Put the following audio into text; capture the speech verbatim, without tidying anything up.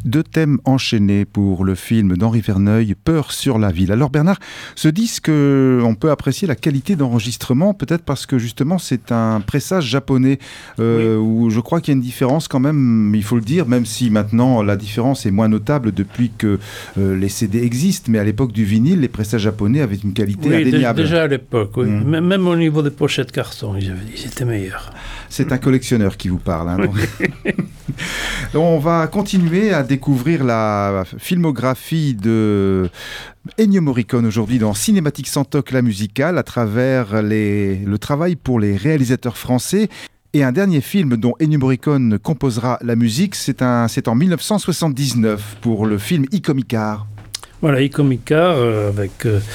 Deux thèmes enchaînés pour le film d'Henri Verneuil, Peur sur la ville. Alors Bernard, ce disque, on peut apprécier la qualité d'enregistrement, peut-être parce que justement c'est un pressage japonais, euh, oui. où je crois qu'il y a une différence quand même, il faut le dire, même si maintenant la différence est moins notable depuis que euh, les C D existent, mais à l'époque du vinyle, les pressages japonais avaient une qualité oui, indéniable. D- déjà à l'époque, oui. Mmh. Même au niveau des pochettes carton, ils, avaient, ils étaient meilleurs. C'est un collectionneur qui vous parle. Hein, on va continuer à découvrir la filmographie de Ennio Morricone aujourd'hui dans Cinématique sans toc, la musicale, à travers les, le travail pour les réalisateurs français. Et un dernier film dont Ennio Morricone composera la musique, c'est, un, c'est en dix-neuf cent soixante-dix-neuf pour le film Icôme Icare. Voilà, Icôme Icare, euh, avec euh,